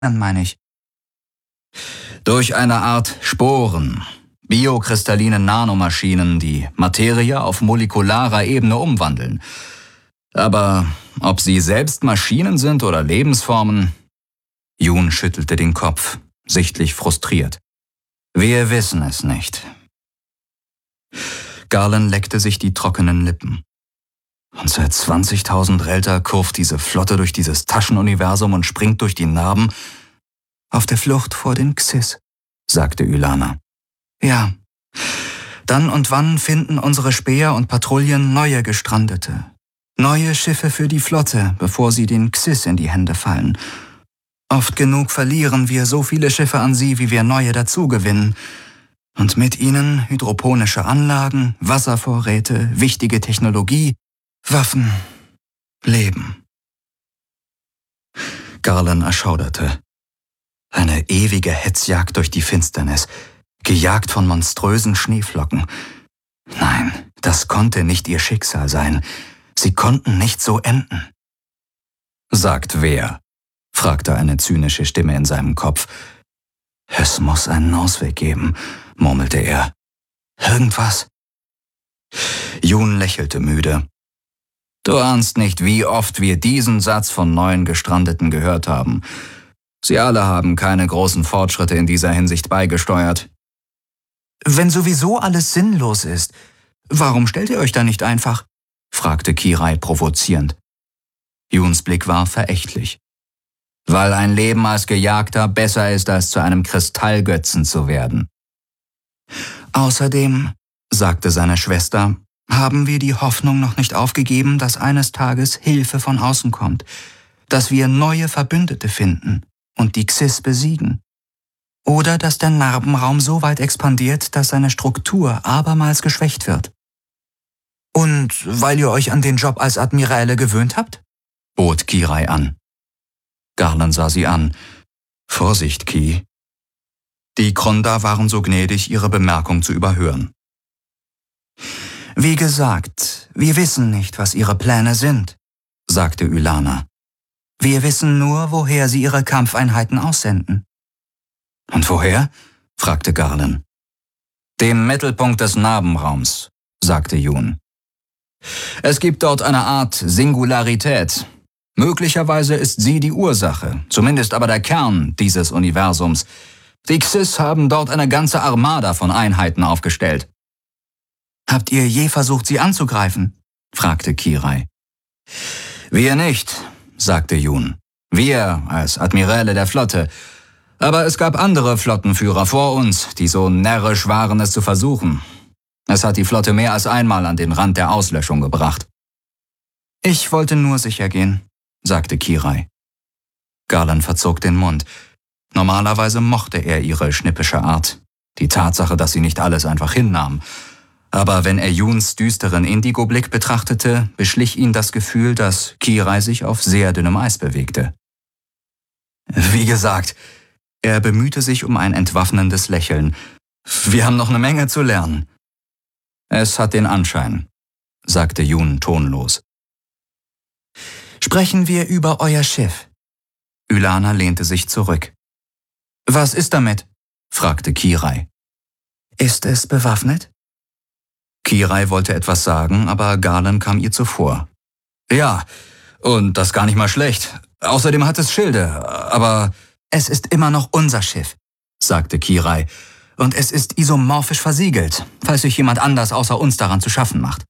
meine ich. Durch eine Art Sporen, biokristalline Nanomaschinen, die Materie auf molekularer Ebene umwandeln. Aber ob sie selbst Maschinen sind oder Lebensformen? Jun schüttelte den Kopf, sichtlich frustriert. Wir wissen es nicht. Garland leckte sich die trockenen Lippen. Und seit 20.000 Relta kurft diese Flotte durch dieses Taschenuniversum und springt durch die Narben. Auf der Flucht vor den Xys, sagte Ylana. Ja. Dann und wann finden unsere Späher und Patrouillen neue Gestrandete. Neue Schiffe für die Flotte, bevor sie den Xys in die Hände fallen. Oft genug verlieren wir so viele Schiffe an sie, wie wir neue dazugewinnen. Und mit ihnen hydroponische Anlagen, Wasservorräte, wichtige Technologie, Waffen, Leben. Garland erschauderte. Eine ewige Hetzjagd durch die Finsternis, gejagt von monströsen Schneeflocken. Nein, das konnte nicht ihr Schicksal sein. Sie konnten nicht so enden. Sagt wer? Fragte eine zynische Stimme in seinem Kopf. Es muss einen Ausweg geben, murmelte er. Irgendwas? Jun lächelte müde. Du ahnst nicht, wie oft wir diesen Satz von neuen Gestrandeten gehört haben. Sie alle haben keine großen Fortschritte in dieser Hinsicht beigesteuert. Wenn sowieso alles sinnlos ist, warum stellt ihr euch da nicht einfach? Fragte Kirai provozierend. Juns Blick war verächtlich. Weil ein Leben als Gejagter besser ist, als zu einem Kristallgötzen zu werden. Außerdem, sagte seine Schwester, haben wir die Hoffnung noch nicht aufgegeben, dass eines Tages Hilfe von außen kommt, dass wir neue Verbündete finden und die Xys besiegen. Oder dass der Narbenraum so weit expandiert, dass seine Struktur abermals geschwächt wird. Und weil ihr euch an den Job als Admiräle gewöhnt habt? Bot Kirai an. Garland sah sie an. Vorsicht, Ki. Die Kronda waren so gnädig, ihre Bemerkung zu überhören. Wie gesagt, wir wissen nicht, was ihre Pläne sind, sagte Ylana. Wir wissen nur, woher sie ihre Kampfeinheiten aussenden. Und woher? Fragte Garland. Dem Mittelpunkt des Narbenraums, sagte Jun. Es gibt dort eine Art Singularität. Möglicherweise ist sie die Ursache, zumindest aber der Kern dieses Universums. Die Xys haben dort eine ganze Armada von Einheiten aufgestellt. Habt ihr je versucht, sie anzugreifen? Fragte Kirai. Wir nicht, sagte Jun. Wir als Admiräle der Flotte. Aber es gab andere Flottenführer vor uns, die so närrisch waren, es zu versuchen. Es hat die Flotte mehr als einmal an den Rand der Auslöschung gebracht. Ich wollte nur sicher gehen, sagte Kirai. Garland verzog den Mund. Normalerweise mochte er ihre schnippische Art, die Tatsache, dass sie nicht alles einfach hinnahm. Aber wenn er Juns düsteren Indigo-Blick betrachtete, beschlich ihn das Gefühl, dass Kirai sich auf sehr dünnem Eis bewegte. Wie gesagt, er bemühte sich um ein entwaffnendes Lächeln. Wir haben noch eine Menge zu lernen. Es hat den Anschein, sagte Jun tonlos. Sprechen wir über euer Schiff. Ylana lehnte sich zurück. Was ist damit? Fragte Kirai. Ist es bewaffnet? Kirai wollte etwas sagen, aber Garland kam ihr zuvor. Ja, und das gar nicht mal schlecht. Außerdem hat es Schilde, aber... Es ist immer noch unser Schiff, sagte Kirai. Und es ist isomorphisch versiegelt, falls sich jemand anders außer uns daran zu schaffen macht.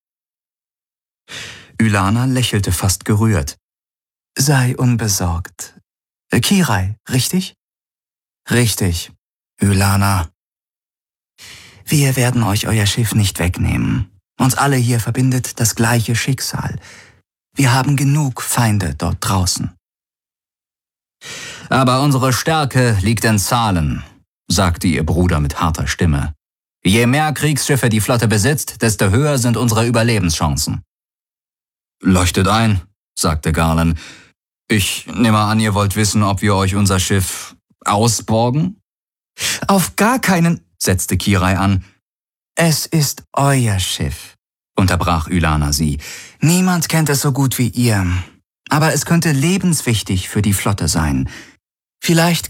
Ylana lächelte fast gerührt. Sei unbesorgt. Kirai, richtig? Richtig, Ylana. Wir werden euch euer Schiff nicht wegnehmen. Uns alle hier verbindet das gleiche Schicksal. Wir haben genug Feinde dort draußen. Aber unsere Stärke liegt in Zahlen, sagte ihr Bruder mit harter Stimme. Je mehr Kriegsschiffe die Flotte besitzt, desto höher sind unsere Überlebenschancen. Leuchtet ein, sagte Garland. Ich nehme an, ihr wollt wissen, ob wir euch unser Schiff ausborgen? Auf gar keinen, setzte Kirai an. Es ist euer Schiff, unterbrach Ylana sie. Niemand kennt es so gut wie ihr. Aber es könnte lebenswichtig für die Flotte sein. Vielleicht